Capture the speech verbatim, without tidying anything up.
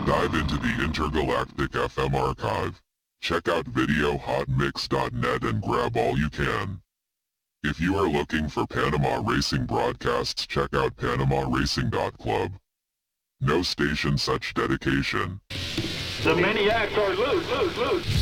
Dive into the intergalactic F M archive. Check out video hot mix dot net and grab all you can. If you are looking for Panama racing broadcasts, check out panama racing dot club. No station such dedication. The maniacs are loose, loose, loose.